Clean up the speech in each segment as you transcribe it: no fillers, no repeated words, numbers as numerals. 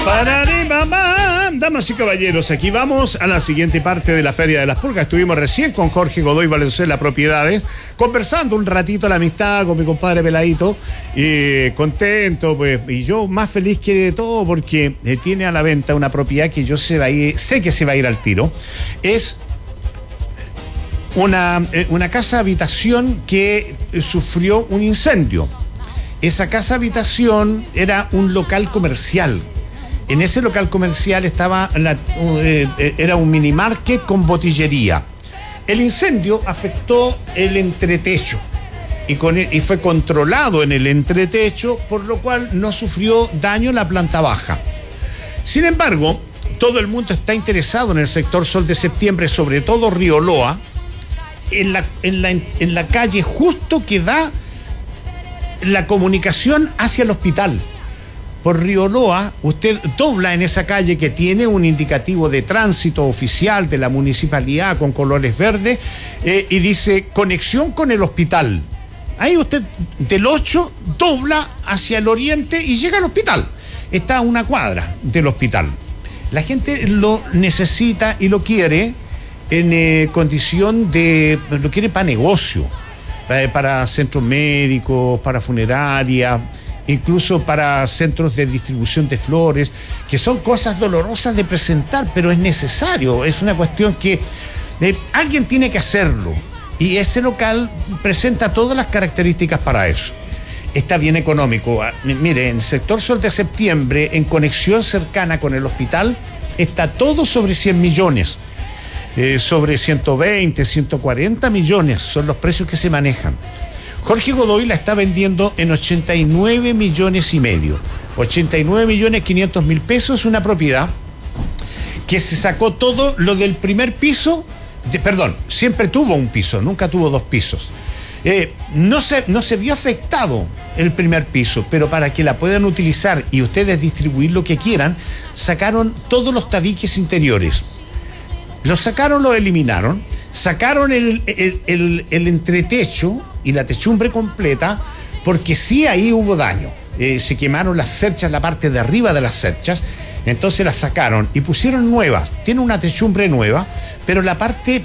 Damas y caballeros, aquí vamos a la siguiente parte de la Feria de las Pulgas. Estuvimos recién con Jorge Godoy Valenzuela Propiedades, conversando un ratito la amistad con mi compadre Peladito, contento, pues, y yo más feliz que de todo porque tiene a la venta una propiedad que yo sé que se va a ir al tiro. Es una casa habitación que sufrió un incendio. Esa casa habitación era un local comercial. En ese local comercial estaba era un mini market con botillería. El incendio afectó el entretecho y fue controlado en el entretecho, por lo cual no sufrió daño la planta baja. Sin embargo, todo el mundo está interesado en el sector Sol de Septiembre, sobre todo Río Loa, en la calle justo que da la comunicación hacia el hospital. Por Río Loa, usted dobla en esa calle que tiene un indicativo de tránsito oficial de la municipalidad con colores verdes y dice conexión con el hospital. Ahí usted del 8 dobla hacia el oriente y llega al hospital. Está a una cuadra del hospital. La gente lo necesita y lo quiere en condición de... lo quiere para negocio, para centros médicos, para funerarias, incluso para centros de distribución de flores, que son cosas dolorosas de presentar, pero es necesario, es una cuestión que alguien tiene que hacerlo, y ese local presenta todas las características para eso. Está bien económico. Mire, en el sector Sol de Septiembre, en conexión cercana con el hospital, está todo sobre 100 millones, sobre 120, 140 millones, son los precios que se manejan. Jorge Godoy la está vendiendo en 89 millones y medio. 89 millones 500 mil pesos, una propiedad que se sacó todo lo del primer piso, siempre tuvo un piso, nunca tuvo dos pisos. No se vio afectado el primer piso, pero para que la puedan utilizar y ustedes distribuir lo que quieran, sacaron todos los tabiques interiores. Los sacaron, los eliminaron, sacaron el entretecho y la techumbre completa, porque sí ahí hubo daño. Se quemaron las cerchas, la parte de arriba de las cerchas, entonces las sacaron y pusieron nuevas. Tiene una techumbre nueva, pero la parte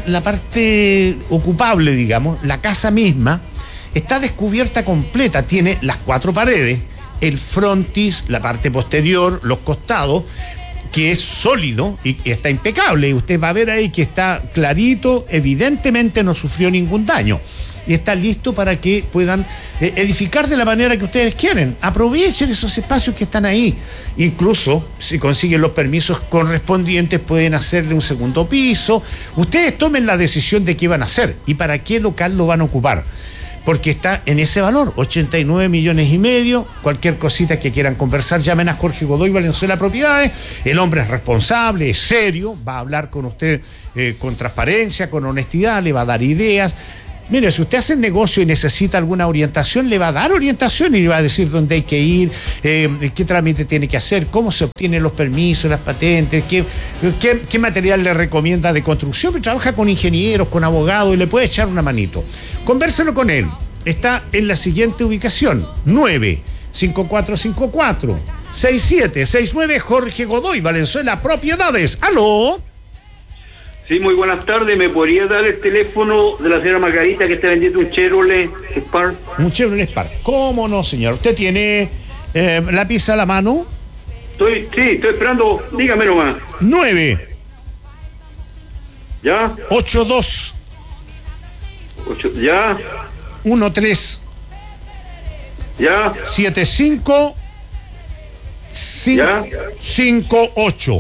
ocupable, digamos, la casa misma, está descubierta completa. Tiene las 4 paredes, el frontis, la parte posterior, los costados, que es sólido y está impecable. Y usted va a ver ahí que está clarito, evidentemente no sufrió ningún daño. Y está listo para que puedan edificar de la manera que ustedes quieren. Aprovechen esos espacios que están ahí. Incluso, si consiguen los permisos correspondientes, pueden hacerle un segundo piso. Ustedes tomen la decisión de qué van a hacer y para qué local lo van a ocupar. Porque está en ese valor, 89 millones y medio. Cualquier cosita que quieran conversar, llamen a Jorge Godoy Valenzuela Propiedades. El hombre es responsable, es serio, va a hablar con usted con transparencia, con honestidad, le va a dar ideas. Mire, si usted hace negocio y necesita alguna orientación, le va a dar orientación y le va a decir dónde hay que ir, qué trámite tiene que hacer, cómo se obtienen los permisos, las patentes, qué material le recomienda de construcción. Trabaja con ingenieros, con abogados y le puede echar una manito. Convérselo con él. Está en la siguiente ubicación: 95454-6769, Jorge Godoy Valenzuela Propiedades. ¡Aló! Sí, muy buenas tardes. ¿Me podría dar el teléfono de la señora Margarita que está vendiendo un Chevrolet Spark? Un Chevrolet Spark. ¿Cómo no, señor? ¿Usted tiene lápiz a la mano? Estoy esperando. Dígame nomás. 9. ¿Ya? 82. 8. ¿Ya? 13. ¿Ya? 75. ¿Ya? 58.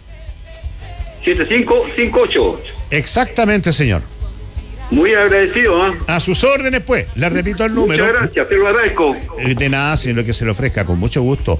7558. Exactamente, señor. Muy agradecido, ¿eh? A sus órdenes, pues. Le repito el número. Muchas gracias, te lo agradezco. De nada, señor, lo que se le ofrezca, con mucho gusto.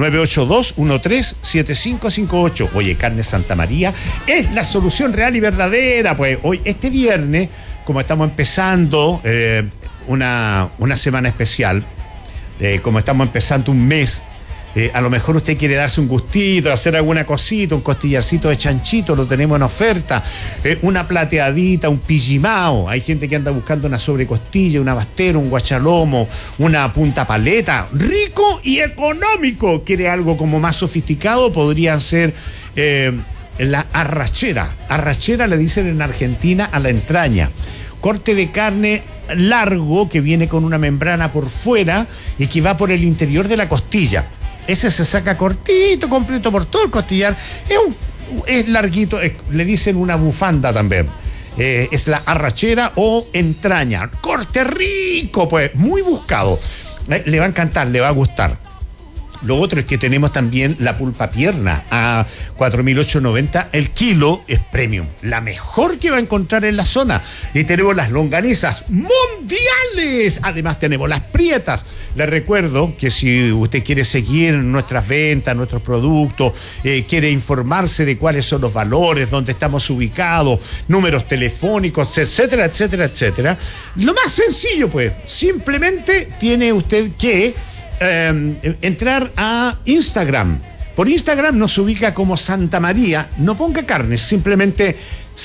982-13-7558. Oye, Carne Santa María es la solución real y verdadera. Pues hoy, este viernes, como estamos empezando una semana especial, como estamos empezando un mes A lo mejor usted quiere darse un gustito, hacer alguna cosita, un costillarcito de chanchito, lo tenemos en oferta, una plateadita, un pillimao. Hay gente que anda buscando una sobrecostilla, un abastero, un guachalomo, una punta paleta, rico y económico. Quiere algo como más sofisticado, podrían ser la arrachera. Arrachera le dicen en Argentina a la entraña. Corte de carne largo que viene con una membrana por fuera y que va por el interior de la costilla. Ese se saca cortito, completo por todo el costillar. Es larguito, le dicen una bufanda también. Es la arrachera o entraña. Corte rico, pues, muy buscado. Le va a encantar, le va a gustar. Lo otro es que tenemos también la pulpa pierna a 4.890 el kilo, es premium, la mejor que va a encontrar en la zona. Y tenemos las longanizas mundiales, además tenemos las prietas. Les recuerdo que si usted quiere seguir nuestras ventas, nuestros productos, quiere informarse de cuáles son los valores, dónde estamos ubicados, números telefónicos, etcétera, etcétera, etcétera, lo más sencillo, pues, simplemente tiene usted que entrar a Instagram. Por Instagram nos ubica como Santa María. No ponga carnes, simplemente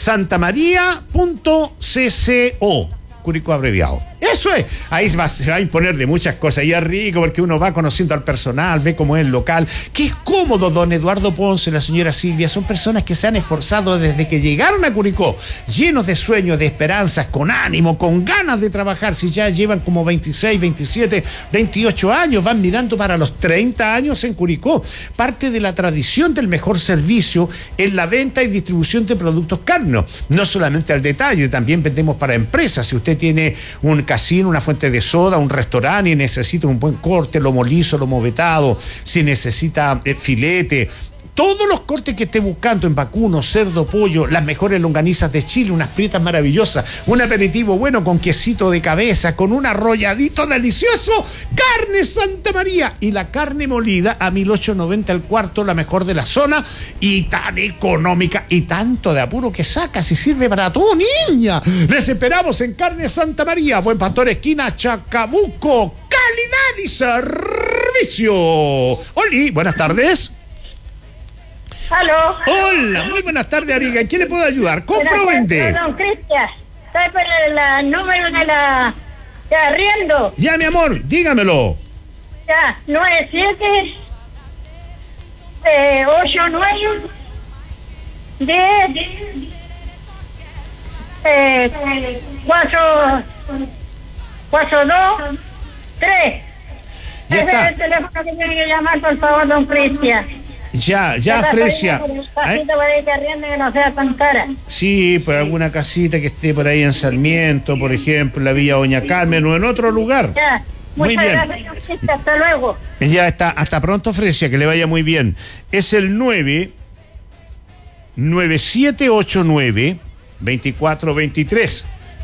santamaría.cco, Curicó abreviado. Eso es. Ahí se va a imponer de muchas cosas. Y es rico porque uno va conociendo al personal, ve cómo es el local. Que es cómodo, don Eduardo Ponce, la señora Silvia. Son personas que se han esforzado desde que llegaron a Curicó, llenos de sueños, de esperanzas, con ánimo, con ganas de trabajar. Si ya llevan como 26, 27, 28 años, van mirando para los 30 años en Curicó. Parte de la tradición del mejor servicio en la venta y distribución de productos carnos. No solamente al detalle, también vendemos para empresas. Si usted tiene un casino, una fuente de soda, un restaurante y necesita un buen corte, lomo liso, lomo vetado, si necesita filete, todos los cortes que esté buscando en vacuno, cerdo, pollo, las mejores longanizas de Chile, unas prietas maravillosas, un aperitivo bueno con quesito de cabeza, con un arrolladito delicioso, carne Santa María, y la carne molida a 1.890 el cuarto, la mejor de la zona y tan económica y tanto de apuro que sacas y sirve para todo, niña. Les esperamos en Carne Santa María, Buen Pastor, esquina Chacabuco. Calidad y servicio. Oli, buenas tardes. ¿Aló? Hola, muy buenas tardes, amiga. ¿En qué le puedo ayudar? ¿Compra o vende? Don Cristian, está por el número de la de arriendo. Ya, mi amor, dígamelo. Ya, 97 89 10 4 2 3. Ya Ese está. es el teléfono que tiene que llamar, por favor, don Cristian. Ya, Fresia. Casita para que arrienden, que no sea tan cara. Sí, pues alguna casita que esté por ahí en Sarmiento, por ejemplo, en la Villa Doña Carmen o en otro lugar. Ya, Muy muchas bien. gracias, don Cristian. Hasta luego. Ya está, hasta pronto, Fresia, que le vaya muy bien. Es el 99789 2423.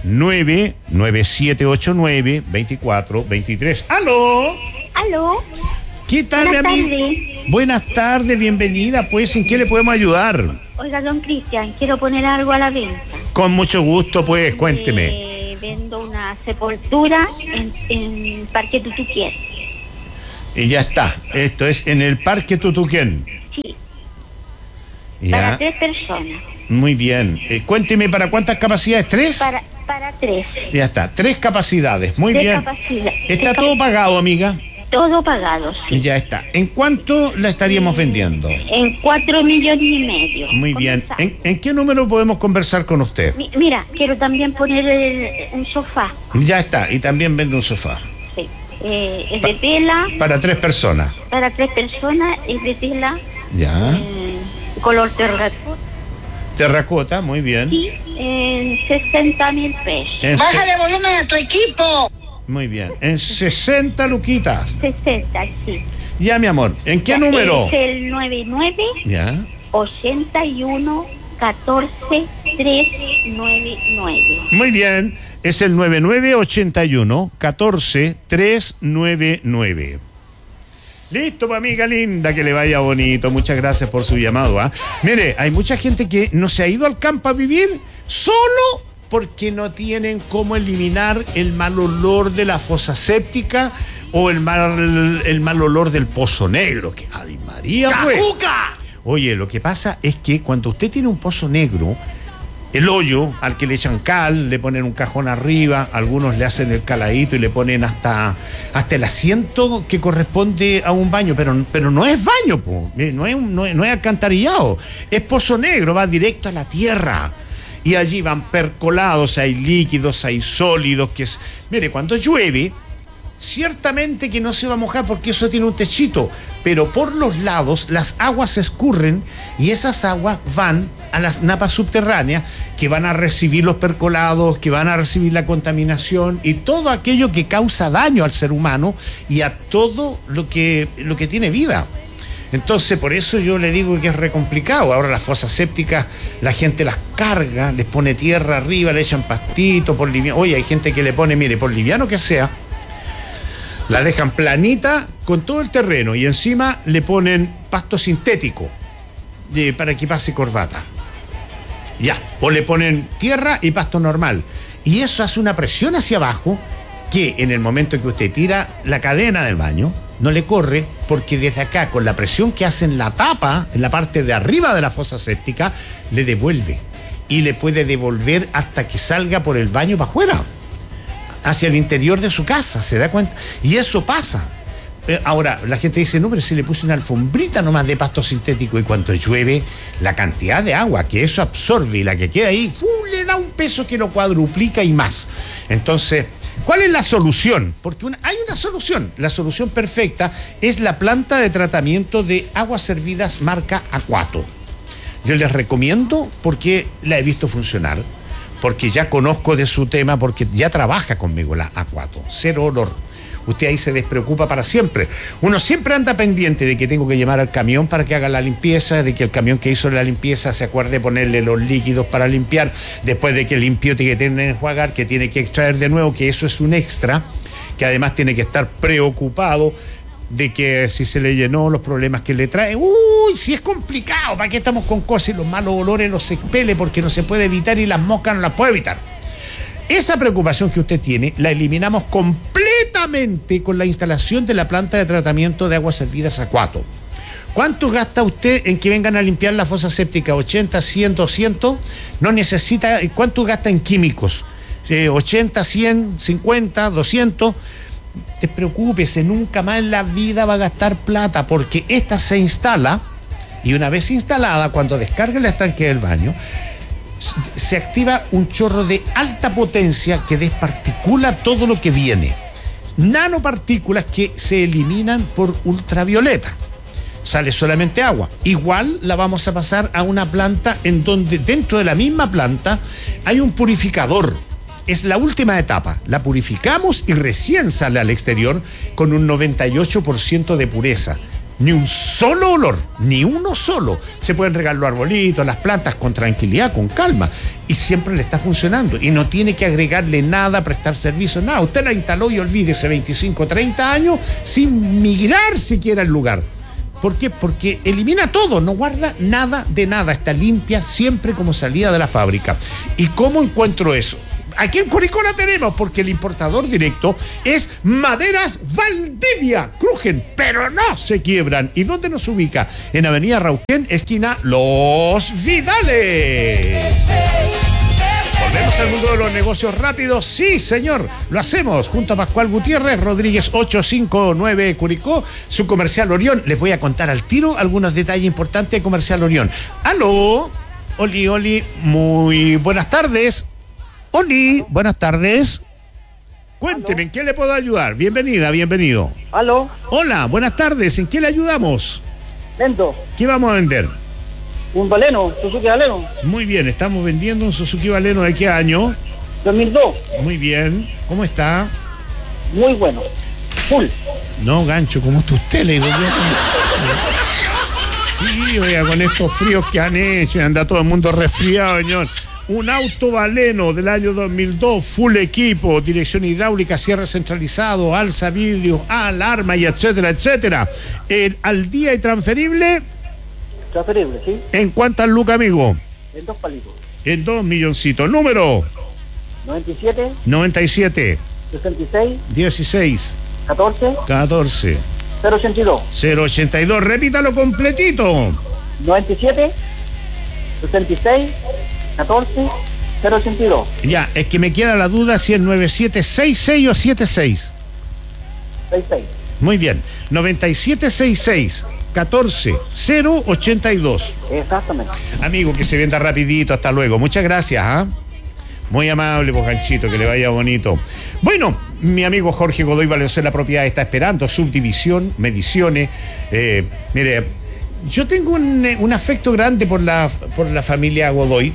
99789 2423. ¡Aló! ¿Aló? ¿Qué tal, mi Buenas amiga? tardes. Buenas tardes, bienvenida. Pues, ¿en qué le podemos ayudar? Oiga, don Cristian, quiero poner algo a la venta. Con mucho gusto, pues, cuénteme. Vendo una sepultura en Parque Tutuquén. Y ya está. Esto es en el Parque Tutuquén. Sí, Ya. para 3 personas. Muy bien. Cuénteme, ¿para cuántas capacidades? ¿3? Para 3. Ya está. 3 capacidades. Muy 3 bien. capacidades. Está todo pagado, amiga. Todo pagado, sí. Ya está. ¿En cuánto la estaríamos vendiendo? En 4,5 millones. Muy bien. Comenzamos. ¿En qué número podemos conversar con usted? Mira, quiero también poner un sofá. Ya está. Y también vende un sofá. Sí. Es de tela, Para 3 personas. para 3 personas, es de tela, Ya. color terracota. Terracota, muy bien. Sí, en 60.000 pesos. En se- Bájale volumen a tu equipo. Muy bien. En 60 luquitas. 60, sí. Ya, mi amor. ¿En qué número? Es el 99 Ya. 81 14 399. Muy bien. Es el 9981 14 399. Listo, pa' amiga linda, que le vaya bonito. Muchas gracias por su llamado. Mire, hay mucha gente que no se ha ido al campo a vivir solo porque no tienen cómo eliminar el mal olor de la fosa séptica O el mal olor del pozo negro, que ¡ay, María! ¡Cacuca! Oye, lo que pasa es que cuando usted tiene un pozo negro, el hoyo al que le echan cal, le ponen un cajón arriba, algunos le hacen el caladito y le ponen hasta el asiento que corresponde a un baño, pero no es baño, po. No es alcantarillado, es pozo negro, va directo a la tierra. Y allí van percolados, hay líquidos, hay sólidos, mire, cuando llueve, ciertamente que no se va a mojar porque eso tiene un techito, pero por los lados las aguas se escurren y esas aguas van a las napas subterráneas que van a recibir los percolados, que van a recibir la contaminación y todo aquello que causa daño al ser humano y a todo lo que tiene vida. Entonces, por eso yo le digo que es re complicado. Ahora las fosas sépticas, la gente las carga, les pone tierra arriba, le echan pastito, por liviano. Oye, hay gente que le pone, mire, por liviano que sea, la dejan planita con todo el terreno y encima le ponen pasto sintético para que pase corbata. Ya, o le ponen tierra y pasto normal. Y eso hace una presión hacia abajo que en el momento que usted tira la cadena del baño, no le corre, porque desde acá, con la presión que hace en la tapa, en la parte de arriba de la fosa séptica, le devuelve. Y le puede devolver hasta que salga por el baño para afuera, hacia el interior de su casa, ¿se da cuenta? Y eso pasa. Ahora, la gente dice, no, pero si le puse una alfombrita nomás de pasto sintético y cuando llueve, la cantidad de agua que eso absorbe y la que queda ahí, le da un peso que lo cuadruplica y más. Entonces, ¿cuál es la solución? Porque hay una solución. La solución perfecta es la planta de tratamiento de aguas servidas marca Aquato. Yo les recomiendo porque la he visto funcionar, porque ya conozco de su tema, porque ya trabaja conmigo la Aquato. Cero olor. Usted ahí se despreocupa para siempre. Uno siempre anda pendiente de que tengo que llamar al camión para que haga la limpieza, de que el camión que hizo la limpieza se acuerde ponerle los líquidos para limpiar, después de que limpió tiene que tener que enjuagar, que tiene que extraer de nuevo, que eso es un extra, que además tiene que estar preocupado de que si se le llenó los problemas que le trae. Uy, si es complicado, ¿para qué estamos con cosas? Y los malos olores los expele porque no se puede evitar y las moscas no las puede evitar. Esa preocupación que usted tiene la eliminamos completamente con la instalación de la planta de tratamiento de aguas servidas Aquato. ¿Cuánto gasta usted en que vengan a limpiar la fosa séptica? ¿80, 100, 200? No necesita. ¿Cuánto gasta en químicos? 80, 100, 50, 200. Despreocúpese, nunca más en la vida va a gastar plata porque esta se instala y una vez instalada, cuando descargue el estanque del baño, se activa un chorro de alta potencia que desparticula todo lo que viene. Nanopartículas que se eliminan por ultravioleta. Sale solamente agua. Igual la vamos a pasar a una planta en donde dentro de la misma planta hay un purificador. Es la última etapa. La purificamos y recién sale al exterior con un 98% de pureza. Ni un solo olor, ni uno solo. Se pueden regar los arbolitos, las plantas con tranquilidad, con calma. Y siempre le está funcionando. Y no tiene que agregarle nada, prestar servicio, nada. Usted la instaló y olvídese 25, 30 años sin migrar siquiera el lugar. ¿Por qué? Porque elimina todo, no guarda nada de nada. Está limpia siempre como salida de la fábrica. ¿Y cómo encuentro eso? Aquí en Curicó la tenemos porque el importador directo es Maderas Valdivia. Crujen, pero no se quiebran. ¿Y dónde nos ubica? En Avenida Rauquén, esquina Los Vidales. ¿Volvemos al mundo de los negocios rápidos? Sí, señor, lo hacemos junto a Pascual Gutiérrez, Rodríguez 859 Curicó, su Comercial Orión. Les voy a contar al tiro algunos detalles importantes de Comercial Orión. ¡Aló! Oli, muy buenas tardes. Oli, buenas tardes. Cuénteme, ¿en qué le puedo ayudar? Bienvenida, bienvenido. ¿Aló? Hola, buenas tardes, ¿en qué le ayudamos? Vendo. ¿Qué vamos a vender? Un Baleno, Suzuki Baleno. Muy bien, estamos vendiendo un Suzuki Baleno. ¿De qué año? 2002. Muy bien, ¿cómo está? Muy bueno. Full. No, gancho, como está usted, le digo yo. Sí, oiga, con estos fríos que han hecho, anda todo el mundo resfriado, señor. Un auto Baleno del año 2002, full equipo, dirección hidráulica, cierre centralizado, alza vidrios, alarma y etcétera, etcétera. ¿Al día y transferible? Transferible, sí. ¿En cuántas lucas, amigo? En 2 palitos. En 2 milloncitos. ¿Número? 97. 97. 66. 16. 14 082. 082, repítalo completito. 97 66 14 082. Ya, es que me queda la duda si es 9766 o 76. 66. Muy bien, 9766 14 082. Exactamente. Amigo, que se venda rapidito, hasta luego. Muchas gracias, ¿ah? Muy amable, pues, Ganchito, que le vaya bonito. Bueno, mi amigo Jorge Godoy Valenzuela Propiedad está esperando subdivisión, mediciones. Mire, yo tengo un afecto grande por la familia Godoy.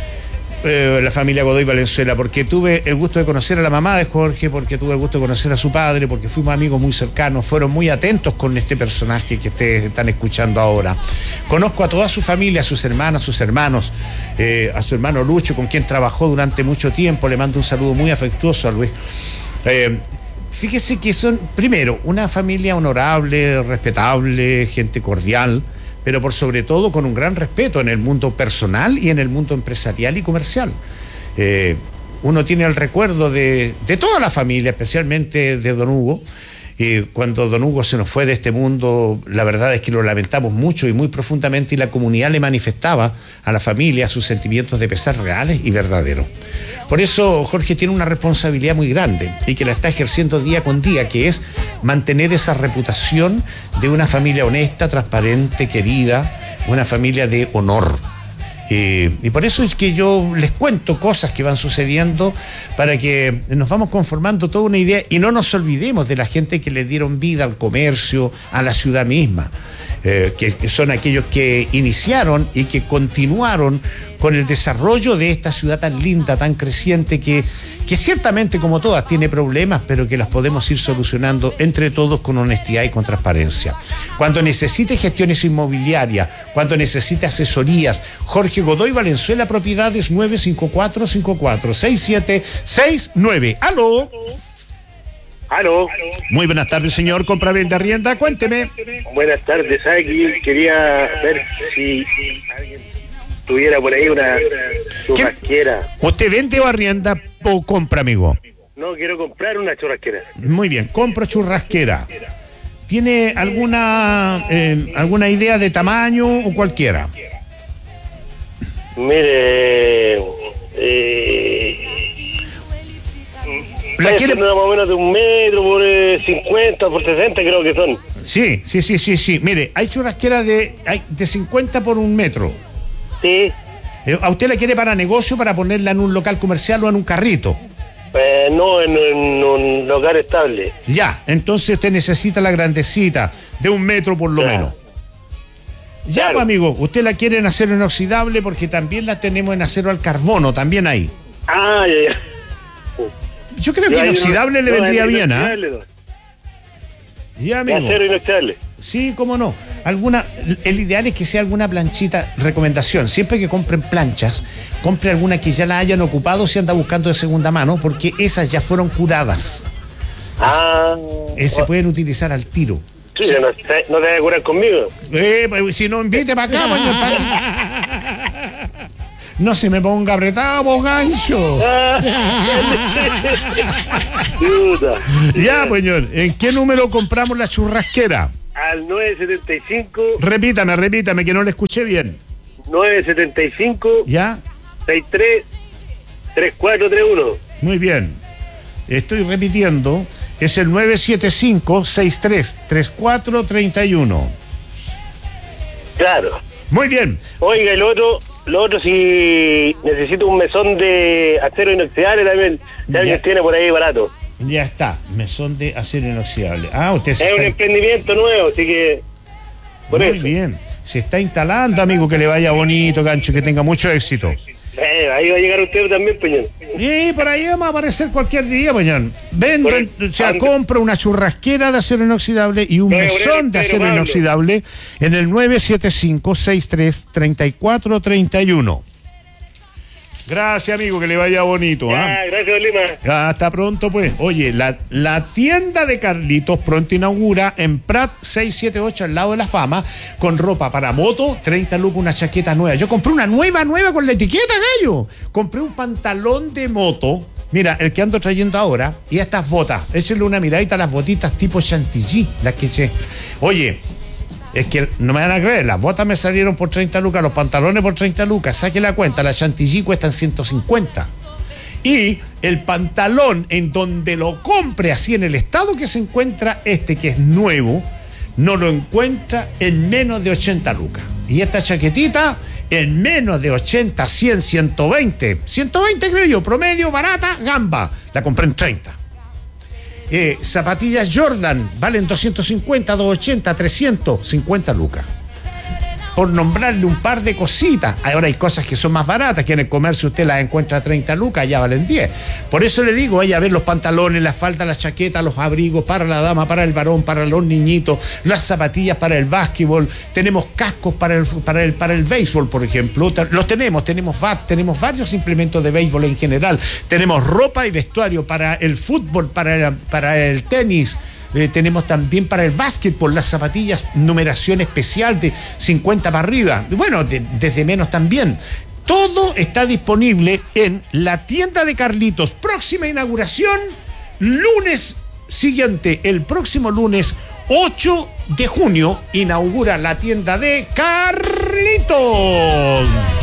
La familia Godoy Valenzuela, porque tuve el gusto de conocer a la mamá de Jorge, porque tuve el gusto de conocer a su padre, porque fuimos amigos muy cercanos, fueron muy atentos con este personaje que ustedes están escuchando ahora. Conozco a toda su familia, a sus hermanas, a sus hermanos, a su hermano Lucho, con quien trabajó durante mucho tiempo. Le mando un saludo muy afectuoso a Luis. Fíjese que son, primero, una familia honorable, respetable, gente cordial, pero por sobre todo con un gran respeto en el mundo personal y en el mundo empresarial y comercial. Uno tiene el recuerdo de toda la familia, especialmente de don Hugo. Cuando don Hugo se nos fue de este mundo, la verdad es que lo lamentamos mucho y muy profundamente, y la comunidad le manifestaba a la familia sus sentimientos de pesar reales y verdaderos. Por eso Jorge tiene una responsabilidad muy grande y que la está ejerciendo día con día, que es mantener esa reputación de una familia honesta, transparente, querida, una familia de honor. Y por eso es que yo les cuento cosas que van sucediendo para que nos vamos conformando toda una idea y no nos olvidemos de la gente que le dieron vida al comercio, a la ciudad misma, que son aquellos que iniciaron y que continuaron con el desarrollo de esta ciudad tan linda, tan creciente, que ciertamente, como todas, tiene problemas, pero que las podemos ir solucionando entre todos con honestidad y con transparencia. Cuando necesite gestiones inmobiliarias, cuando necesite asesorías, Jorge Godoy Valenzuela Propiedades, 954-54-6769. ¡Aló! Aló. Muy buenas tardes, señor. Compra, venta, arrienda. Cuénteme. Buenas tardes, aquí quería ver si alguien tuviera por ahí una churrasquera. ¿Usted vende o arrienda o compra, amigo? No, quiero comprar una churrasquera. Muy bien, compra churrasquera. ¿Tiene alguna idea de tamaño o cualquiera? Mire, ¿La quiere? Más o menos de 1 metro por 50, por 60 creo que son. Sí. Mire, hay churrasqueras de 50 por 1 metro. Sí. ¿A usted la quiere para negocio, para ponerla en un local comercial o en un carrito? No, en un local estable. Ya, entonces usted necesita la grandecita, de 1 metro por lo menos. Ya, Claro. pues, amigo, usted la quiere en acero inoxidable, porque también la tenemos en acero al carbono, también ahí. Ah, ya. Yo creo que inoxidable le vendría bien, ¿ah? Ya, amigo. Acero inoxidable. Sí, cómo no. El ideal es que sea alguna planchita. Recomendación: siempre que compren planchas, compre alguna que ya la hayan ocupado si anda buscando de segunda mano, porque esas ya fueron curadas. Se pueden utilizar al tiro. Sí, no te vas a curar conmigo. Pues, si no, invite para acá, señor. No se me ponga apretado, po, gancho. Ya, pues, señor. ¿En qué número compramos la churrasquera? Al 975. Repítame, que no le escuché bien. 975. ¿Ya? 63 3431. Muy bien. Estoy repitiendo. Es el 975-63-3431. Claro. Muy bien. Oiga, lo otro, si necesito un mesón de acero inoxidable también, si alguien tiene por ahí barato. Ya está. Mesón de acero inoxidable. Usted Es un emprendimiento nuevo, así que por Muy eso. bien. Se está instalando, amigo, que le vaya bonito, gancho, que tenga mucho éxito. Ahí va a llegar usted también, Peñón. Y por ahí vamos a aparecer cualquier día, Peñón. Venden, compra una churrasquera de acero inoxidable y un mesón de acero inoxidable en el 975-63-3431. Gracias, amigo, que le vaya bonito. Gracias, Lima. Hasta pronto, pues. Oye, la tienda de Carlitos pronto inaugura en Prat 678, al lado de la Fama, con ropa para moto, 30 lucas, una chaqueta nueva. Yo compré una nueva con la etiqueta, gallo. Compré un pantalón de moto Mira, el que ando trayendo ahora, y estas botas, échenle una miradita a las botitas tipo chantilly, las que se... Oye, es que no me van a creer, las botas me salieron por 30 lucas, los pantalones por 30 lucas, saque la cuenta, las chantilly cuestan 150. Y el pantalón, en donde lo compre así en el estado que se encuentra este, que es nuevo, no lo encuentra en menos de 80 lucas. Y esta chaquetita en menos de 80, 100, 120. 120 creo yo, promedio, barata, gamba. La compré en 30. Zapatillas Jordan valen 250, 280, 350 lucas. Por nombrarle un par de cositas. Ahora hay cosas que son más baratas, que en el comercio usted las encuentra a 30 lucas, ya valen 10. Por eso le digo, vaya a ver los pantalones, las faldas, las chaquetas, los abrigos para la dama, para el varón, para los niñitos, las zapatillas para el básquetbol, tenemos cascos para el béisbol, por ejemplo. Los tenemos varios implementos de béisbol en general. Tenemos ropa y vestuario para el fútbol, para el tenis. Tenemos también para el básquetbol las zapatillas numeración especial de 50 para arriba, bueno, desde menos también. Todo está disponible en la tienda de Carlitos. Próxima inauguración, lunes siguiente, el próximo lunes 8 de junio, inaugura la tienda de Carlitos.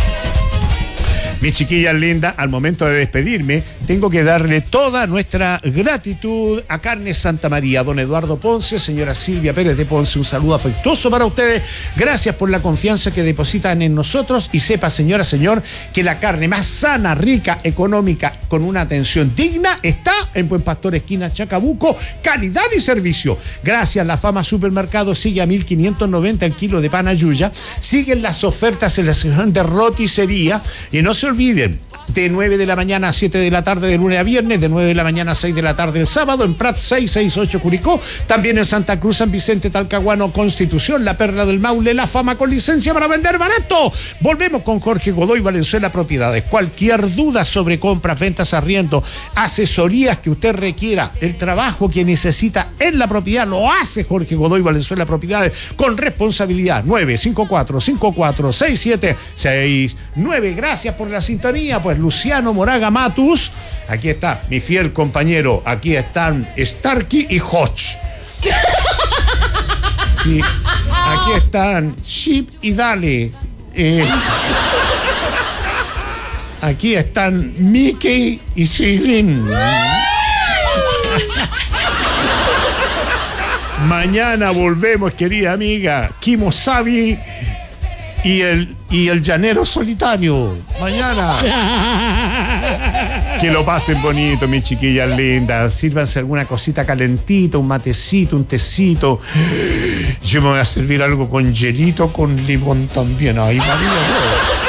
Mis chiquillas lindas, al momento de despedirme, tengo que darle toda nuestra gratitud a Carnes Santa María, don Eduardo Ponce, señora Silvia Pérez de Ponce, un saludo afectuoso para ustedes. Gracias por la confianza que depositan en nosotros y sepa, señora, señor, que la carne más sana, rica, económica, con una atención digna, está en Buen Pastor, esquina Chacabuco, calidad y servicio. Gracias, La Fama Supermercado sigue a 1.590 el kilo de pan ayuya, siguen las ofertas en la sección de roticería y no se olviden, de 9 de la mañana a 7 de la tarde de lunes a viernes, de 9 de la mañana a 6 de la tarde el sábado, en Prat 668 Curicó, también en Santa Cruz, San Vicente, Talcahuano, Constitución, La Perla del Maule, La Fama con licencia para vender barato. Volvemos con Jorge Godoy Valenzuela Propiedades. Cualquier duda sobre compras, ventas, arriendo, asesorías que usted requiera, el trabajo que necesita en la propiedad, lo hace Jorge Godoy Valenzuela Propiedades con responsabilidad. 954-54-6769. Gracias por la sintonía. Pues Luciano Moraga Matus, aquí está mi fiel compañero, aquí están Starkey y Hodge. Y aquí están Chip y Dale. Aquí están Mickey y Silin. Mañana volvemos, querida amiga. Kimo Sabi y el llanero solitario. Mañana. Que lo pasen bonito, mis chiquillas lindas. Sírvanse alguna cosita calentita, un matecito, un tecito. Yo me voy a servir algo con hielito, con limón también. Ay, María.